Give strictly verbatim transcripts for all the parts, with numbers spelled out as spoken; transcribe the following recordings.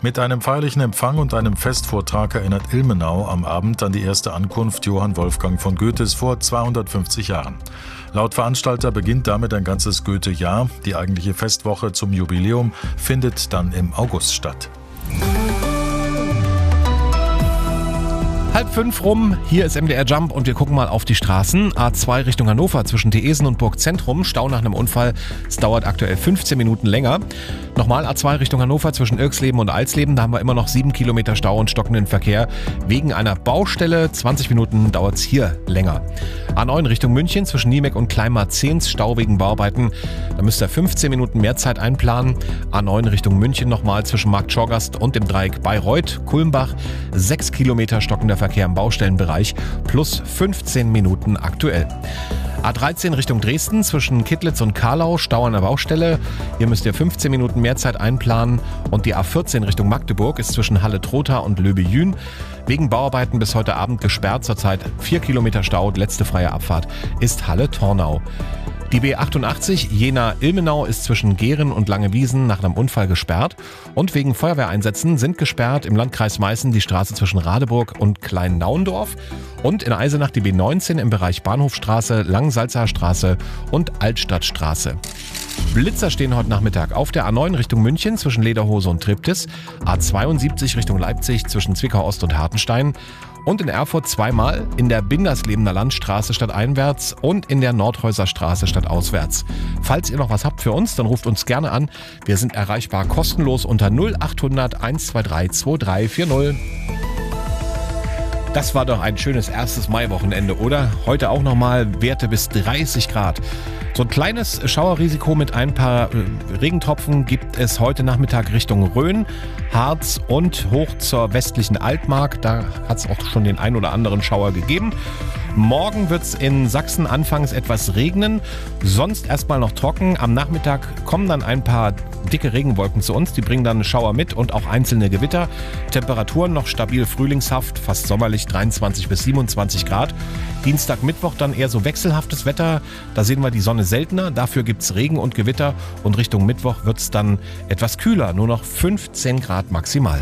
Mit einem feierlichen Empfang und einem Festvortrag erinnert Ilmenau am Abend an die erste Ankunft Johann Wolfgang von Goethes vor zweihundertfünfzig Jahren. Laut Veranstalter beginnt damit ein ganzes Goethe-Jahr. Die eigentliche Festwoche zum Jubiläum findet dann im August statt. Halb fünf rum, hier ist M D R Jump und wir gucken mal auf die Straßen. A zwei Richtung Hannover zwischen Theesen und Burgzentrum, Stau nach einem Unfall. Es dauert aktuell fünfzehn Minuten länger. Nochmal A zwei Richtung Hannover zwischen Irksleben und Alsleben, da haben wir immer noch sieben Kilometer Stau und stockenden Verkehr. Wegen einer Baustelle, zwanzig Minuten dauert es hier länger. A neun Richtung München zwischen Niemek und Kleinmarzehns, Stau wegen Bauarbeiten. Da müsst ihr fünfzehn Minuten mehr Zeit einplanen. A neun Richtung München nochmal zwischen Markt Schorgast und dem Dreieck Bayreuth, Kulmbach. sechs Kilometer stockender Verkehr im Baustellenbereich plus fünfzehn Minuten aktuell. A dreizehn Richtung Dresden zwischen Kittlitz und Karlau, Stau an der Baustelle. Hier müsst ihr fünfzehn Minuten mehr Zeit einplanen. Und die A vierzehn Richtung Magdeburg ist zwischen Halle-Trotha und Löbe-Jün wegen Bauarbeiten bis heute Abend gesperrt. Zurzeit vier Kilometer Stau. Letzte freie Abfahrt ist Halle-Tornau. Die B achtundachtzig Jena-Ilmenau ist zwischen Gehren und Langewiesen nach einem Unfall gesperrt. Und wegen Feuerwehreinsätzen sind gesperrt im Landkreis Meißen die Straße zwischen Radeburg und Klein-Nauendorf. Und in Eisenach die B neunzehn im Bereich Bahnhofstraße, Langsalzer Straße und Altstadtstraße. Blitzer stehen heute Nachmittag auf der A neun Richtung München zwischen Lederhose und Triptis, A zweiundsiebzig Richtung Leipzig zwischen Zwickau Ost und Hartenstein und in Erfurt zweimal in der Binderslebener Landstraße stadteinwärts und in der Nordhäuser Straße stadtauswärts. Falls ihr noch was habt für uns, dann ruft uns gerne an. Wir sind erreichbar kostenlos unter null achthundert hundertzweiunddreißig drei vier null. Das war doch ein schönes erstes Maiwochenende, oder? Heute auch nochmal Werte bis dreißig Grad. So ein kleines Schauerrisiko mit ein paar Regentropfen gibt es heute Nachmittag Richtung Rhön, Harz und hoch zur westlichen Altmark. Da hat es auch schon den ein oder anderen Schauer gegeben. Morgen wird es in Sachsen anfangs etwas regnen, sonst erstmal noch trocken. Am Nachmittag kommen dann ein paar dicke Regenwolken zu uns, die bringen dann Schauer mit und auch einzelne Gewitter. Temperaturen noch stabil frühlingshaft, fast sommerlich dreiundzwanzig bis siebenundzwanzig Grad. Dienstag, Mittwoch dann eher so wechselhaftes Wetter, da sehen wir die Sonne seltener, dafür gibt es Regen und Gewitter und Richtung Mittwoch wird es dann etwas kühler, nur noch fünfzehn Grad maximal.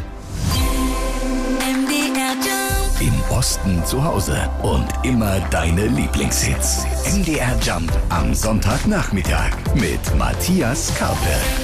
Im Osten zu Hause und immer deine Lieblingshits. M D R Jump am Sonntagnachmittag mit Matthias Karpe.